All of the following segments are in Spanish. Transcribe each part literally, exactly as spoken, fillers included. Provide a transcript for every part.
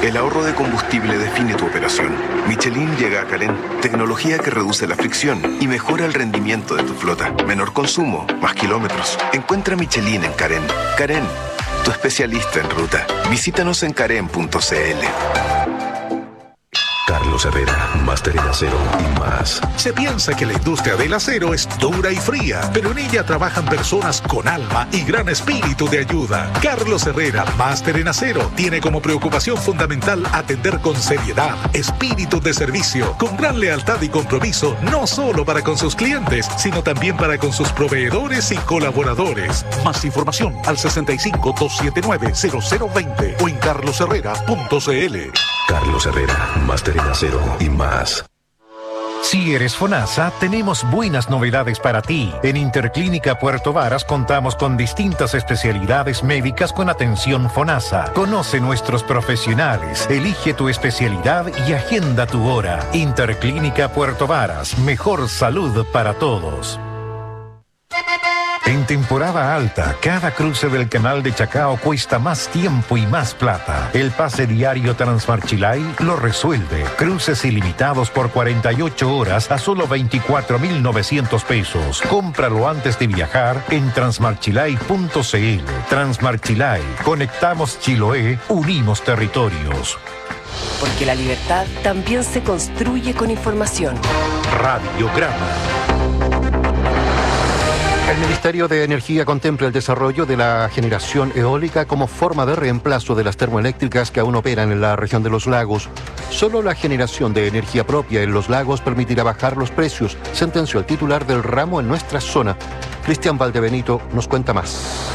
El ahorro de combustible define tu operación. Michelin llega a Carén, tecnología que reduce la fricción y mejora el rendimiento de tu flota. Menor consumo, más kilómetros. Encuentra Michelin en Carén. Carén, tu especialista en ruta. Visítanos en carén punto c l. Carlos Herrera, máster en acero y más. Se piensa que la industria del acero es dura y fría, pero en ella trabajan personas con alma y gran espíritu de ayuda. Carlos Herrera, máster en acero, tiene como preocupación fundamental atender con seriedad, espíritu de servicio, con gran lealtad y compromiso, no solo para con sus clientes, sino también para con sus proveedores y colaboradores. Más información al sesenta y cinco, doscientos setenta y nueve, cero cero veinte o en carlos herrera punto c l. Carlos Herrera, máster en acero y más. Si eres FONASA, tenemos buenas novedades para ti. En Interclínica Puerto Varas contamos con distintas especialidades médicas con atención FONASA. Conoce nuestros profesionales, elige tu especialidad y agenda tu hora. Interclínica Puerto Varas, mejor salud para todos. En temporada alta, cada cruce del canal de Chacao cuesta más tiempo y más plata. El pase diario Transmarchilay lo resuelve. Cruces ilimitados por cuarenta y ocho horas a solo veinticuatro mil novecientos pesos. Cómpralo antes de viajar en transmarchilay punto c l. Transmarchilay. Conectamos Chiloé, unimos territorios. Porque la libertad también se construye con información. Radiograma. El Ministerio de Energía contempla el desarrollo de la generación eólica como forma de reemplazo de las termoeléctricas que aún operan en la región de los lagos. Solo la generación de energía propia en los lagos permitirá bajar los precios, sentenció el titular del ramo en nuestra zona. Cristian Valdebenito nos cuenta más.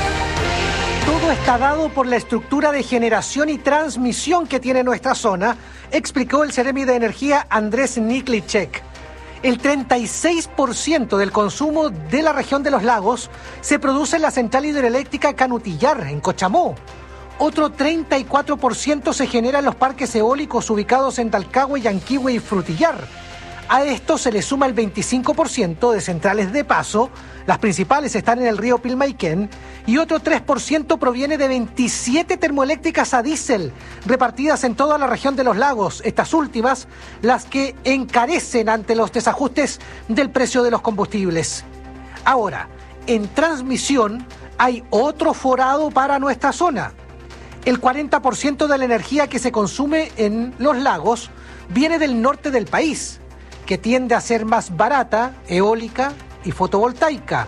Todo está dado por la estructura de generación y transmisión que tiene nuestra zona, explicó el Ceremi de Energía Andrés Niklicek. El treinta y seis por ciento del consumo de la región de los lagos se produce en la central hidroeléctrica Canutillar, en Cochamó. Otro treinta y cuatro por ciento se genera en los parques eólicos ubicados en Talcahué, Yanquihue y Frutillar. A esto se le suma el veinticinco por ciento de centrales de paso, las principales están en el río Pilmaiquén, y otro tres por ciento proviene de veintisiete termoeléctricas a diésel, repartidas en toda la región de los lagos, estas últimas las que encarecen ante los desajustes del precio de los combustibles. Ahora, en transmisión hay otro forado para nuestra zona. El cuarenta por ciento de la energía que se consume en los lagos viene del norte del país, que tiende a ser más barata, eólica y fotovoltaica.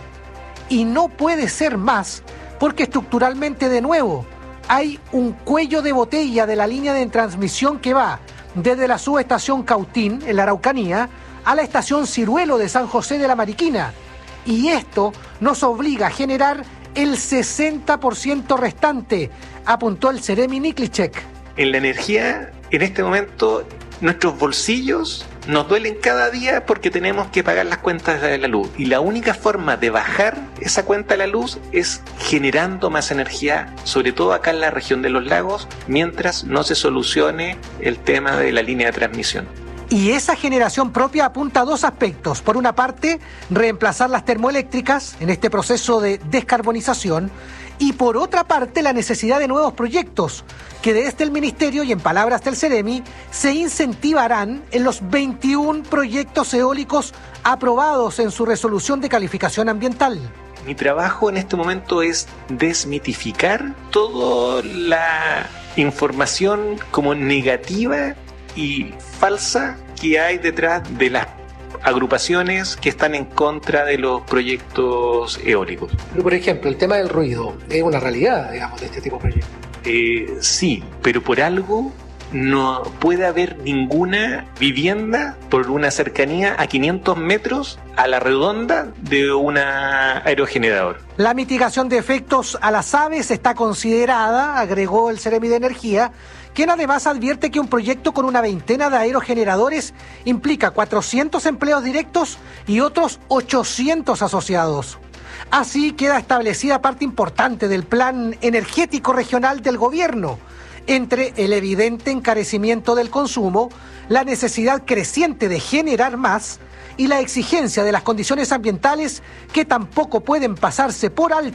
Y no puede ser más porque estructuralmente, de nuevo, hay un cuello de botella de la línea de transmisión que va desde la subestación Cautín, en la Araucanía, a la estación Ciruelo de San José de la Mariquina. Y esto nos obliga a generar el sesenta por ciento restante, apuntó el Ceremi Niklicek. En la energía, en este momento, nuestros bolsillos nos duelen cada día porque tenemos que pagar las cuentas de la luz. Y la única forma de bajar esa cuenta de la luz es generando más energía, sobre todo acá en la región de los lagos, mientras no se solucione el tema de la línea de transmisión. Y esa generación propia apunta a dos aspectos. Por una parte, reemplazar las termoeléctricas en este proceso de descarbonización. Y por otra parte, la necesidad de nuevos proyectos que desde el Ministerio y en palabras del Ceremi se incentivarán en los veintiún proyectos eólicos aprobados en su resolución de calificación ambiental. Mi trabajo en este momento es desmitificar toda la información como negativa y falsa que hay detrás de las agrupaciones que están en contra de los proyectos eólicos. Pero, por ejemplo, el tema del ruido es una realidad, digamos, de este tipo de proyectos. Eh, sí, pero por algo no puede haber ninguna vivienda por una cercanía a quinientos metros a la redonda de un aerogenerador. La mitigación de efectos a las aves está considerada, agregó el Ceremi de Energía, quien además advierte que un proyecto con una veintena de aerogeneradores implica cuatrocientos empleos directos y otros ochocientos asociados. Así queda establecida parte importante del plan energético regional del gobierno, entre el evidente encarecimiento del consumo, la necesidad creciente de generar más y la exigencia de las condiciones ambientales que tampoco pueden pasarse por alto